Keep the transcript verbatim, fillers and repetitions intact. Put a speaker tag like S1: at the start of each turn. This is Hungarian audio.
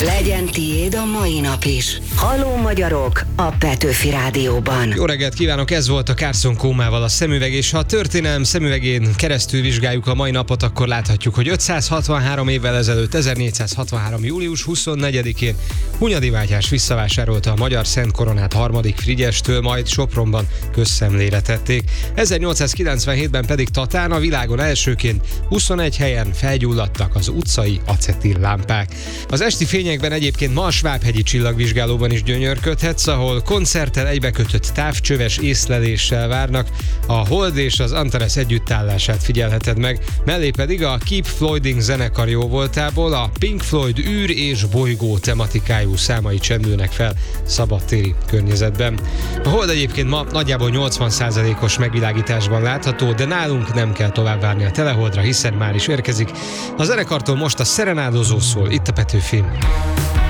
S1: Legyen tiéd a mai nap is. Halló magyarok a Petőfi Rádióban.
S2: Jó reggelt kívánok, ez volt a Carson Kómával a szemüveg, és ha a történelem szemüvegén keresztül vizsgáljuk a mai napot, akkor láthatjuk, hogy ötszázhatvanhárom évvel ezelőtt, ezernégyszázhatvanhárom. július huszonnegyedikén Hunyadi Mátyás visszavásárolta a magyar Szent Koronát harmadik Frigyestől, majd Sopronban közszemlére tették. ezernyolcszázkilencvenhétben pedig Tatán a világon elsőként huszonegy helyen felgyulladtak az utcai acetillámpák. Az esti fényekben egyébként ma a Svábhegyi csillagvizsgálóban is gyönyörködhetsz, ahol koncerttel egybekötött távcsöves észleléssel várnak, a Hold és az Antares együttállását figyelheted meg, mellé pedig a Keep Floyding zenekar jóvoltából a Pink Floyd űr és bolygó tematikájú számai csendülnek fel szabadtéri környezetben. A Hold egyébként ma nagyjából nyolcvan százalékos megvilágításban látható, de nálunk nem kell tovább várni a teleholdra, hiszen már is érkezik. A zenekartól most a Szerenádozó szól, itt a Petőfin.